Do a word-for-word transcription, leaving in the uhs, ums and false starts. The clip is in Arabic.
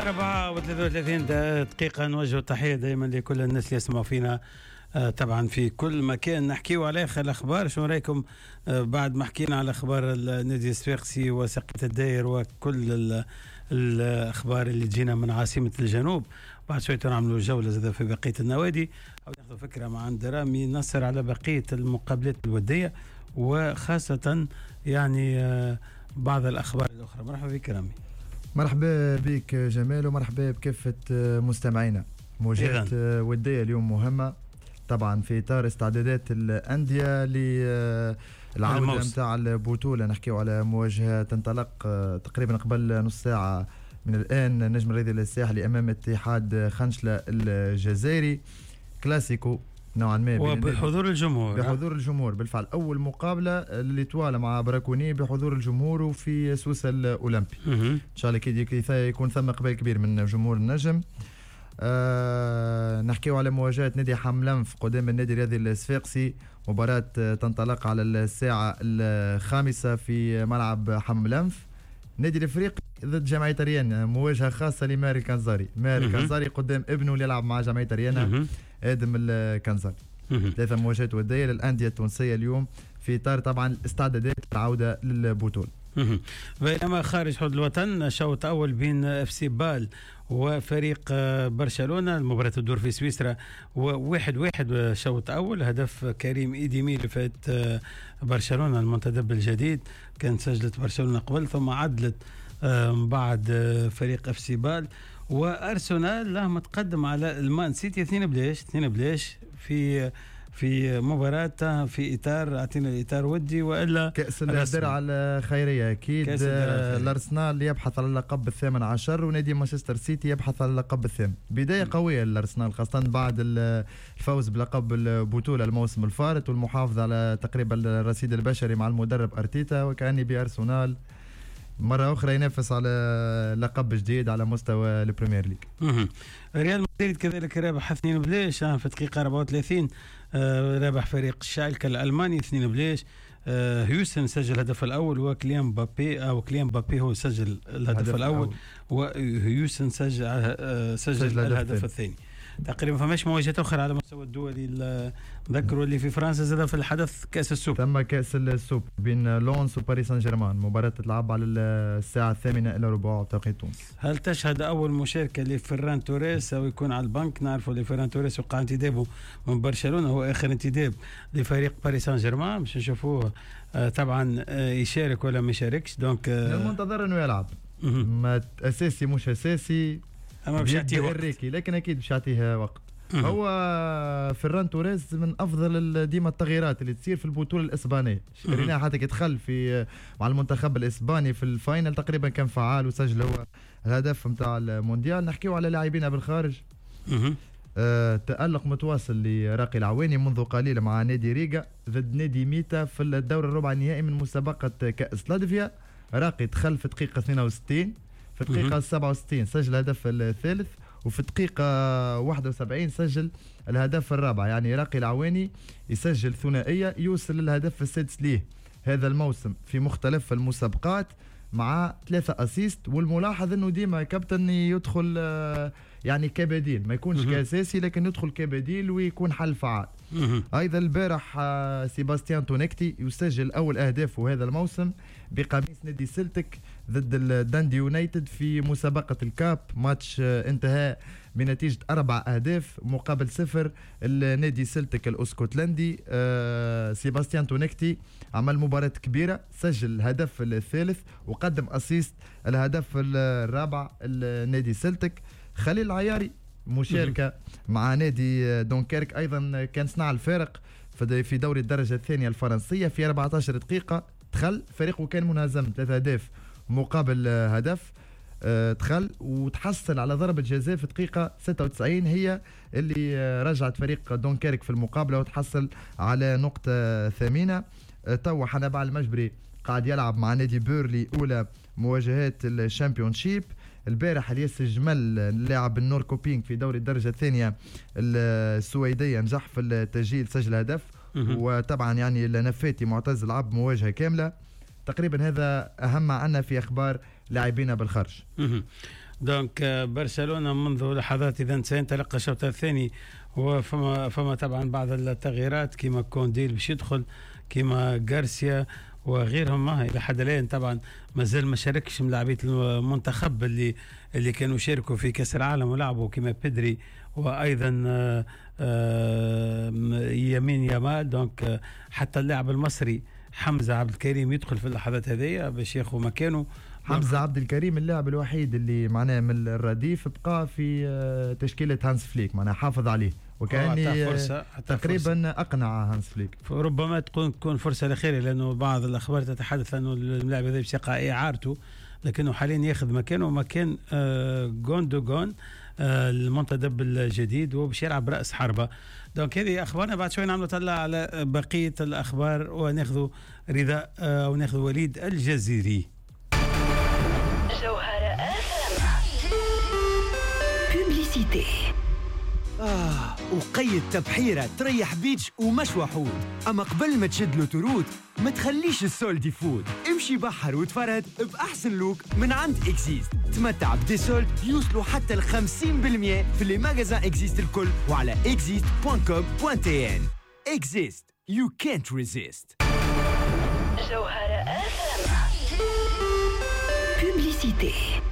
أربعة وثلاثة وثلاثين دقيقة. نوجه التحية دائما لكل الناس اللي يسمعوا فينا طبعا في كل مكان. نحكيو على آخر الأخبار. شو رأيكم بعد ما حكينا على أخبار النادي الصفاقسي وسقية الداير وكل الأخبار اللي تجينا من عاصمة الجنوب، بعد شوية نعملوا جولة زادة في بقية النوادي أو ناخذ فكرة مع عند رامي نصر على بقية المقابلات الودية وخاصة يعني بعض الأخبار الأخرى. مرحبا بك رامي. مرحبا بك جمال ومرحبا بكافة مستمعينا. مواجهة ودية اليوم مهمة طبعا في إطار استعدادات الأندية للعودة متاع البطولة. نحكيو على مواجهة تنطلق تقريبا قبل نص ساعة من الآن. نجم الرياضي الساحلي أمام اتحاد خنشلة الجزائري، كلاسيكو نوعا ما وبحضور الجمهور. بحضور الجمهور بالفعل. أول مقابلة للإطوالة مع براكوني بحضور الجمهور وفي سوسة الأولمبي. إن شاء الله كي يكون ثم قبال كبير من جمهور النجم. آه نحكيو على مواجهة نادي حملنف قدام النادي الرياضي الصفاقسي. مباراة تنطلق على الساعة الخامسة في ملعب حملنف. نادي الافريقي ضد جمعية ريان، مواجهة خاصة لماري كنزاري. ماري كنزاري قدام ابنه اللي يلعب مع جمعية ريان آدم الكنزاري. ثلاثة مواجهات ودية للأندية التونسية اليوم في إطار طبعا استعدادات العودة للبطولة. بينما خارج حدود الوطن شوط أول بين اف سي بال وفريق برشلونة. المباراة تدور في سويسرا وواحد واحد شوط أول. هدف كريم إيديمي لفات برشلونة المنتدب الجديد. كانت سجلت برشلونة قبل ثم عدلت بعد فريق اف سي بال. وأرسنال له متقدم على المان سيتي اثنين بلاش اثنين بلاش في في مباراة في إطار أعطينا الإطار ودي وإلا كأس الدرع الخيرية. أكيد الأرسنال يبحث على اللقب الثامن عشر ونادي مانشستر سيتي يبحث على اللقب الثامن. بداية م. قوية للأرسنال خاصة بعد الفوز بلقب البطولة الموسم الفارط والمحافظة على تقريبا الرصيد البشري مع المدرب أرتيتا. وكأني بأرسنال مرة أخرى ينافس على لقب جديد على مستوى البريمير ليج. ريال مدريد كذلك رابح اثنين بلاش في دقيقة أربعة وثلاثين. آه رابح فريق شالكة الألماني اثنين بلاش. آه هيوسن سجل الهدف الأول وكليان بابي أو كليان بابي هو سجل الهدف الأول وهيوسن سجل آه سجل الهدف الثاني. تقريبا فماش مواجهات أخرى على مستوى الدولي. نذكروا اللي في فرنسا زاد في الحدث كأس السوبر. ثم كأس السوبر بين لونس وباريس سان جيرمان. مباراة تلعب على الساعة الثامنة إلى ربع توقيت تونس. هل تشهد أول مشاركة لفيران توريس أو يكون على البنك؟ نعرفوا لفيران توريس وقع انتدابه من برشلونة، هو آخر انتداب لفريق باريس سان جيرمان. مش نشوفوه آه طبعا آه يشارك ولا ما يشاركش. دونك آه المنتظر إنه يلعب. ما أساسي مش أساسي. أما باش يعطيه وقت. لكن أكيد باش يعطيه وقت. هو فيران توريس من افضل ديما التغييرات اللي تصير في البطوله الاسبانيه. شريناه حتى يدخل في مع المنتخب الاسباني في الفاينل تقريبا كان فعال وسجل هو الهدف نتاع المونديال. نحكيو على لاعبين بالخارج. آه تألق متواصل لراقي العواني منذ قليل مع نادي ريغا ضد نادي ميتا في الدور الربع النهائي من مسابقه كأس لاتفيا. راقي دخل في دقيقه اثنين وستين، في دقيقه سبعة وستين سجل الهدف الثالث، وفي الدقيقة واحد وسبعين سجل الهدف الرابع. يعني راقي العواني يسجل ثنائية يوصل للهدف السادس ليه هذا الموسم في مختلف المسابقات مع ثلاثة أسيست. والملاحظ أنه ديما كابتن يدخل يعني كبديل، ما يكونش كأساسي لكن يدخل كبديل ويكون حل فعال. أيضا البارح سيباستيان تونيكتي يسجل أول أهدافه هذا الموسم بقميص نادي سلتك ضد الداندي يونايتد في مسابقة الكاب. ماتش انتهى بنتيجة أربع أهداف مقابل صفر. النادي سلتك الأسكتلندي آه سيباستيان تونيكتي عمل مباراة كبيرة، سجل الهدف الثالث وقدم أسيست الهدف الرابع النادي سلتك. خليل العياري مشاركة مع نادي دونكيرك أيضا كان صنع الفارق في دوري الدرجة الثانية الفرنسية. في أربعة عشر دقيقة دخل فريقه كان منهزم ثلاثة أهداف مقابل هدف. أه دخل وتحصل على ضربة جزاء في دقيقة ستة وتسعين هي اللي رجعت فريق دونكيرك في المقابلة وتحصل على نقطة ثمينة. أه توا حنبع المجبري قاعد يلعب مع نادي بيرلي أولى مواجهات الشامبيونشيب. البارح الياس الجمل اللاعب النور كوبينغ في دوري الدرجة الثانية السويدية نجح في التسجيل، سجل هدف. وطبعا يعني النفاتي معتز لعب مواجهة كاملة. تقريبا هذا أهم ما عنا في أخبار لاعبين بالخارج. دونك برشلونة منذ لحظات إذا سينطلق الشوط الثاني وفما فما طبعا بعض التغييرات كما كونديل باش يدخل كما غارسيا وغيرهم. ما إلى حد الآن طبعا مازال ما شاركش من لاعبية المنتخب اللي اللي كانوا شاركوا في كأس العالم ولعبوا كما بيدري وأيضا آآ آآ يمين يامال. دونك حتى اللاعب المصري حمزة عبد الكريم يدخل في اللحظات هذه باش ياخذ مكانه. حمزة عبد الكريم اللاعب الوحيد اللي معناه من الرديف بقى في تشكيلة هانس فليك، معناه حافظ عليه وكان تقريبا أقنع هانس فليك. ربما تكون تكون فرصة الأخيرة لأنه بعض الأخبار تتحدث أنه اللاعب هذا بيقع إعارته، لكنه حاليا ياخذ مكانه مكان جوندوغان المنتدب الجديد وباش يلعب برأس حربة. دونك هذه أخبارنا. بعد شوي نعمل طلع على بقية الأخبار وناخذ رضا أو ناخذ وليد الجزيري. آه وقيد تبحيرة تريح بيتش ومشوى حوت. أما قبل ما تشد له تروت ما تخليش السولد يفوت، امشي بحر وتفرد بأحسن لوك من عند إكزيست. تمتع بدي سولد يوصلوا حتى ل خمسين بالمية في اللي ماغازان إكزيست الكل وعلى إكزيست دوت كوم دوت تي إن. إكزيست you can't resist. جوهرة آثم. Publicité.